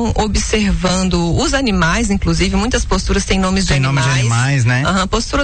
vão observando os animais, inclusive muitas posturas têm nomes de animais. Nome de animais, né? Postura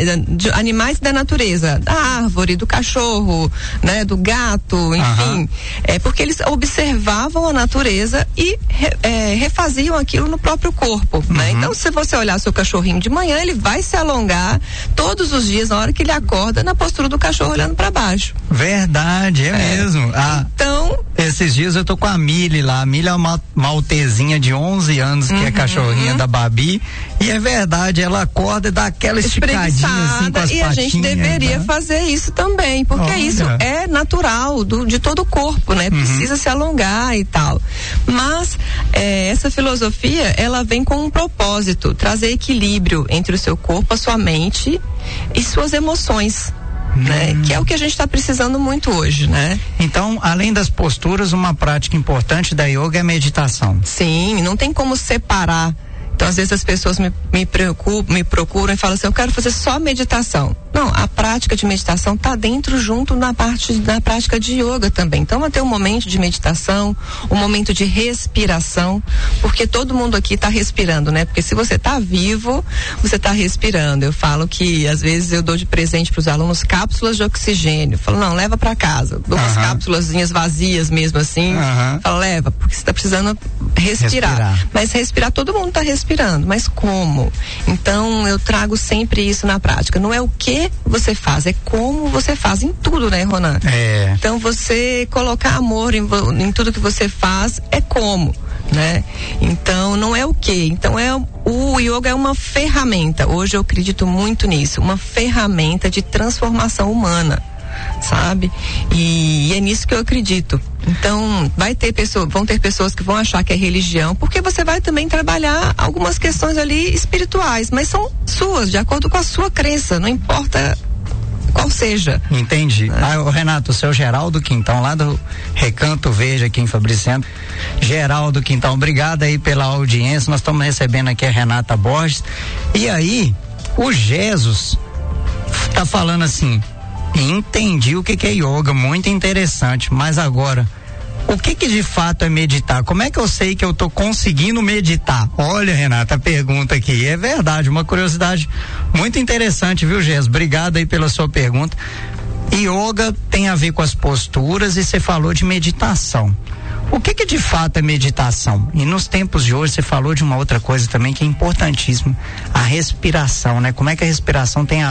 de animais da natureza, da árvore, do cachorro, né? Do gato, enfim. Porque eles observavam a natureza e refaziam aquilo no próprio corpo, né? Então, se você olhar seu cachorrinho de manhã, ele vai se alongar todos os dias na hora que ele acorda na postura do cachorro olhando para baixo. Verdade, é mesmo. Então, esses dias eu tô com a Mili lá. A Mili é uma maltezinha de 11 anos, que é cachorrinha da Babi, e é verdade, ela acorda e dá aquela esticadinha assim com as patinhas. E a gente deveria fazer isso também, porque isso é natural de todo o corpo, né? Precisa se alongar e tal. Mas essa filosofia, ela vem com um propósito, trazer equilíbrio entre o seu corpo, a sua mente e suas emoções. Né? Que é o que a gente está precisando muito hoje, né? Então, além das posturas, uma prática importante da yoga é a meditação. Sim, não tem como separar. Então, às vezes as pessoas me procuram e falam assim, eu quero fazer só meditação. Não, a prática de meditação está dentro, junto na prática de yoga também. Então, vai ter um momento de meditação, um momento de respiração, porque todo mundo aqui está respirando, né? Porque se você está vivo, você está respirando. Eu falo que, às vezes, eu dou de presente para os alunos cápsulas de oxigênio. Eu falo, não, leva para casa. Dou umas cápsulazinhas vazias mesmo assim. Falo, leva, porque você está precisando respirar. Mas respirar, todo mundo está respirando. Mas como? Então, eu trago sempre isso na prática. Não é o que você faz, é como você faz em tudo, né, Ronan? Então, você colocar amor em tudo que você faz é como, né? Então, não é o que. Então, o yoga é uma ferramenta. Hoje eu acredito muito nisso, uma ferramenta de transformação humana, sabe? E é nisso que eu acredito. Então, vão ter pessoas que vão achar que é religião, porque você vai também trabalhar algumas questões ali espirituais, mas são suas, de acordo com a sua crença, não importa qual seja. Entendi. Renato, o seu Geraldo Quintão, lá do Recanto Verde aqui em Fabriciano. Geraldo Quintão, obrigado aí pela audiência. Nós estamos recebendo aqui a Renata Borges. E aí, o Jesus tá falando assim: entendi o que é yoga, muito interessante, mas agora, o que de fato é meditar? Como é que eu sei que eu tô conseguindo meditar? Olha, Renata, a pergunta aqui, é verdade, uma curiosidade muito interessante, viu, Jesus? Obrigado aí pela sua pergunta. Yoga tem a ver com as posturas e você falou de meditação. O que de fato é meditação? E nos tempos de hoje você falou de uma outra coisa também que é importantíssima, a respiração, né? Como é que a respiração tem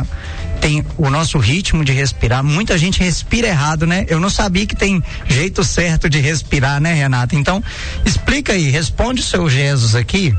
o nosso ritmo de respirar? Muita gente respira errado, né? Eu não sabia que tem jeito certo de respirar, né, Renata? Então, explica aí, responde o seu Jesus aqui.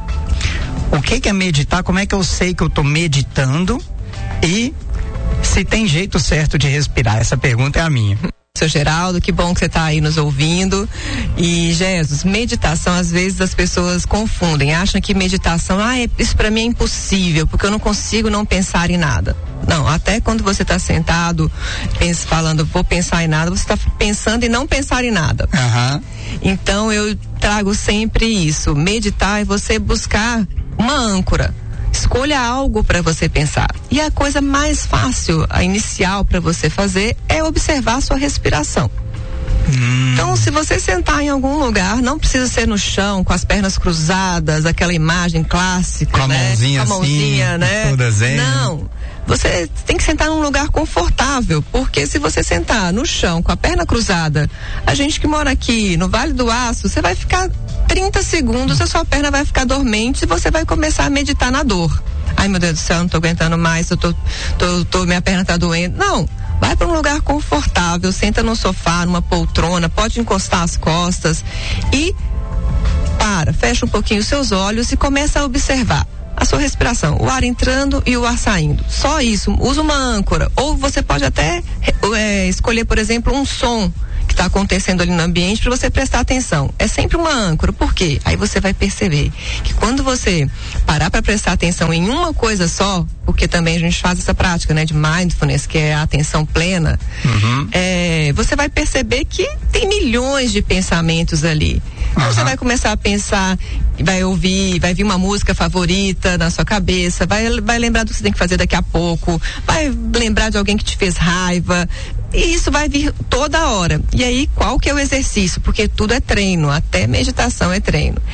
O que é meditar? Como é que eu sei que eu tô meditando? E se tem jeito certo de respirar? Essa pergunta é a minha. Seu Geraldo, que bom que você está aí nos ouvindo. E, Jesus, meditação, às vezes as pessoas confundem, acham que meditação, isso para mim é impossível, porque eu não consigo não pensar em nada. Não, até quando você está sentado, falando, vou pensar em nada, você está pensando em não pensar em nada. Então, eu trago sempre isso. Meditar é você buscar uma âncora. Escolha algo para você pensar. E a coisa mais fácil, a inicial para você fazer, é observar a sua respiração. Então, se você sentar em algum lugar, não precisa ser no chão, com as pernas cruzadas, aquela imagem clássica, com a mãozinha, com a mãozinha, assim, né? Toda zen. Não. Você tem que sentar num lugar confortável, porque se você sentar no chão com a perna cruzada, a gente que mora aqui no Vale do Aço, você vai ficar 30 segundos, a sua perna vai ficar dormente e você vai começar a meditar na dor. Ai, meu Deus do céu, não tô aguentando mais, minha perna tá doendo. Não, vai para um lugar confortável, senta no sofá, numa poltrona, pode encostar as costas e fecha um pouquinho os seus olhos e começa a observar a sua respiração, o ar entrando e o ar saindo. Só isso, usa uma âncora. Ou você pode até escolher, por exemplo, um som que está acontecendo ali no ambiente para você prestar atenção. É sempre uma âncora. Por quê? Aí você vai perceber que quando você parar para prestar atenção em uma coisa só, porque também a gente faz essa prática, né, de mindfulness, que é a atenção plena, você vai perceber que tem milhões de pensamentos ali. Então você vai começar a pensar, vai vir uma música favorita na sua cabeça, vai lembrar do que você tem que fazer daqui a pouco, vai lembrar de alguém que te fez raiva, e isso vai vir toda hora. E aí, qual que é o exercício? Porque tudo é treino, até meditação é treino.